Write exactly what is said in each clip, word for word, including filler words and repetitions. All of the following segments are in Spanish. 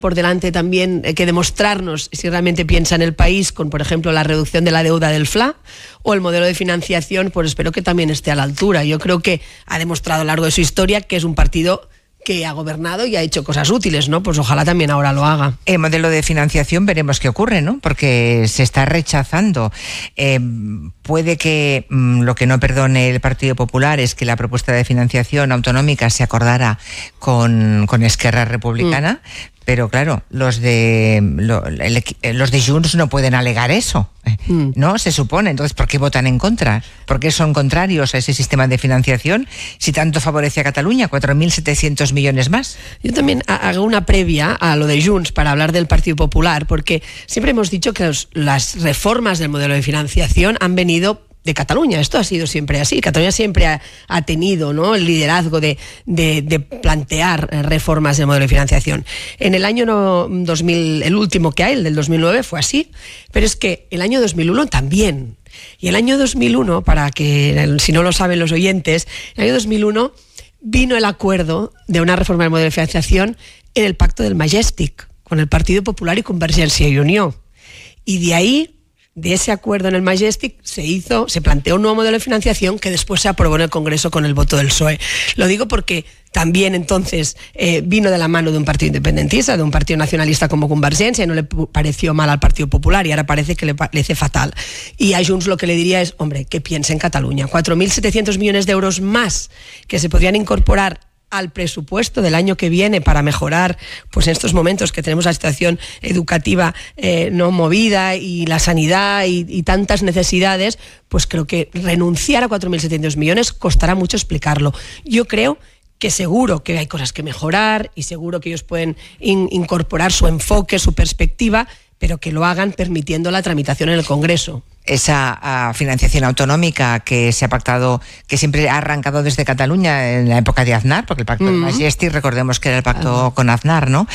por delante también eh, que demostrarnos si realmente piensa en el país con, por ejemplo, la reducción de la deuda del F L A o el modelo de financiación, pues espero que también esté a la altura. Yo creo que ha demostrado a lo largo de su historia que es un partido que ha gobernado y ha hecho cosas útiles, ¿no? Pues ojalá también ahora lo haga. El modelo de financiación veremos qué ocurre, ¿no? Porque se está rechazando. Eh, puede que mmm, lo que no perdone el Partido Popular es que la propuesta de financiación autonómica se acordara con, con Esquerra Republicana, mm. pero claro, los de lo, el, los de Junts no pueden alegar eso, mm. ¿no? Se supone. Entonces, ¿por qué votan en contra? ¿Por qué son contrarios a ese sistema de financiación si tanto favorece a Cataluña? cuatro mil setecientos millones más. Yo también hago una previa a lo de Junts para hablar del Partido Popular, porque siempre hemos dicho que los, las reformas del modelo de financiación han venido de Cataluña. Esto ha sido siempre así. Cataluña siempre ha, ha tenido, ¿no?, el liderazgo de, de, de plantear reformas del modelo de financiación. En el año no, dos mil, el último que hay, el del dos mil nueve, fue así, pero es que el año dos mil uno también. Y el año dos mil uno, para que, si no lo saben los oyentes, el año dos mil uno vino el acuerdo de una reforma del modelo de financiación en el pacto del Majestic, con el Partido Popular y Convergència i Unió. Y de ahí, de ese acuerdo en el Majestic, se hizo, se planteó un nuevo modelo de financiación que después se aprobó en el Congreso con el voto del P S O E. Lo digo porque también entonces eh, vino de la mano de un partido independentista, de un partido nacionalista como Convergència, y no le pareció mal al Partido Popular, y ahora parece que le parece fatal. Y a Junts lo que le diría es, hombre, que piense en Cataluña. cuatro mil setecientos millones de euros más que se podrían incorporar al presupuesto del año que viene para mejorar, pues en estos momentos que tenemos la situación educativa eh, no movida y la sanidad y, y tantas necesidades, pues creo que renunciar a cuatro mil setecientos millones costará mucho explicarlo. Yo creo que seguro que hay cosas que mejorar y seguro que ellos pueden in, incorporar su enfoque, su perspectiva, pero que lo hagan permitiendo la tramitación en el Congreso. Esa uh, financiación autonómica que se ha pactado, que siempre ha arrancado desde Cataluña en la época de Aznar, porque el pacto mm. de Majestic, recordemos que era el pacto uh-huh. con Aznar, ¿no?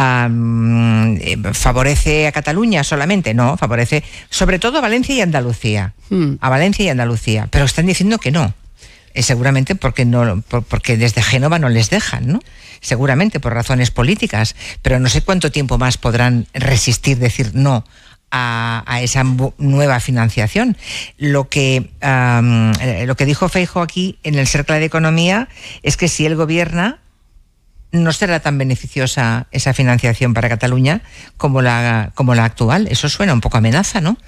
Mm. Uh, ¿Favorece a Cataluña solamente? No, favorece sobre todo a Valencia y Andalucía. Mm. A Valencia y Andalucía. Pero están diciendo que no. Eh, seguramente porque no, por, porque desde Génova no les dejan, ¿no? Seguramente por razones políticas. Pero no sé cuánto tiempo más podrán resistir decir no A, a esa nueva financiación. Lo que um, lo que dijo Feijóo aquí en el Cercle de Economía es que si él gobierna no será tan beneficiosa esa financiación para Cataluña como la como la actual. Eso suena un poco amenaza, ¿no?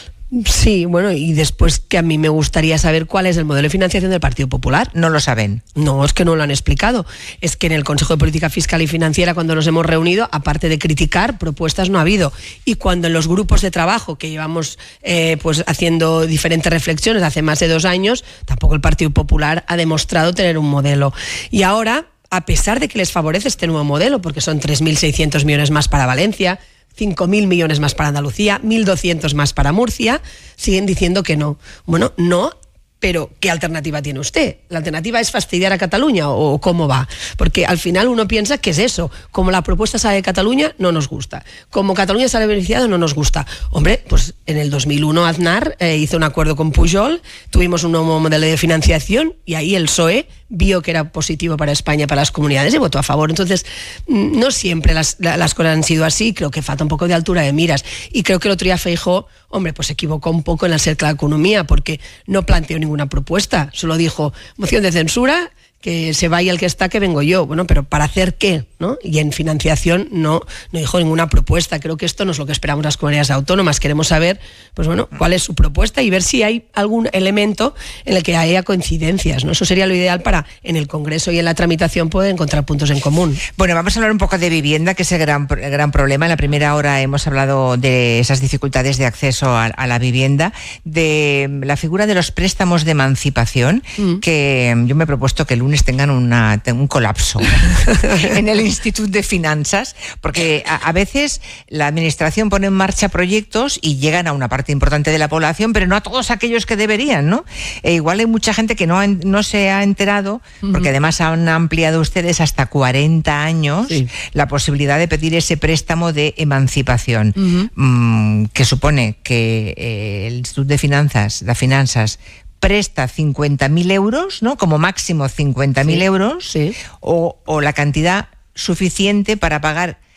Sí, bueno, y después que a mí me gustaría saber cuál es el modelo de financiación del Partido Popular. No lo saben. No, es que no lo han explicado. Es que en el Consejo de Política Fiscal y Financiera, cuando nos hemos reunido, aparte de criticar, propuestas no ha habido. Y cuando en los grupos de trabajo que llevamos eh, pues haciendo diferentes reflexiones hace más de dos años, tampoco el Partido Popular ha demostrado tener un modelo. Y ahora, a pesar de que les favorece este nuevo modelo, porque son tres mil seiscientos millones más para Valencia, cinco mil millones más para Andalucía, mil doscientos más para Murcia, siguen diciendo que no. Bueno, no, pero ¿qué alternativa tiene usted? ¿La alternativa es fastidiar a Cataluña o cómo va? Porque al final uno piensa que es eso. Como la propuesta sale de Cataluña, no nos gusta. Como Cataluña sale beneficiada, no nos gusta. Hombre, pues en el dos mil uno Aznar eh, hizo un acuerdo con Pujol, tuvimos un nuevo modelo de financiación y ahí el P S O E vio que era positivo para España, para las comunidades, y votó a favor. Entonces, no siempre las, las cosas han sido así. Creo que falta un poco de altura de miras. Y creo que el otro día Feijóo, hombre, pues se equivocó un poco en el Cercle de Economía, porque no planteó ninguna propuesta. Solo dijo, moción de censura, que se vaya el que está, que vengo yo. Bueno, pero ¿para hacer qué? ¿No? Y en financiación no, no dijo ninguna propuesta. Creo que esto no es lo que esperamos las comunidades autónomas. Queremos saber, pues bueno, cuál es su propuesta y ver si hay algún elemento en el que haya coincidencias, ¿no? Eso sería lo ideal para, en el Congreso y en la tramitación, poder encontrar puntos en común. Bueno, vamos a hablar un poco de vivienda, que es el gran, el gran problema. En la primera hora hemos hablado de esas dificultades de acceso a, a la vivienda, de la figura de los préstamos de emancipación, mm. que yo me he propuesto que el lunes tengan una, un colapso en el Instituto de Finanzas, porque a, a veces la administración pone en marcha proyectos y llegan a una parte importante de la población, pero no a todos aquellos que deberían, ¿no? E igual hay mucha gente que no, ha, no se ha enterado, uh-huh. porque además han ampliado ustedes hasta cuarenta años sí. la posibilidad de pedir ese préstamo de emancipación, uh-huh. mmm, que supone que eh, el Instituto de Finanzas, de Finanzas, presta cincuenta mil euros, ¿no? Como máximo cincuenta mil sí, euros, sí. O, o la cantidad suficiente para pagar